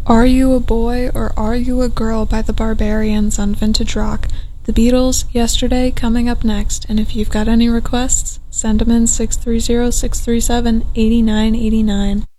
Are You a Boy or Are You a Girl by the Barbarians on Vintage Rock. The Beatles, Yesterday, coming up next, and if you've got any requests, send them in 630-637-8989.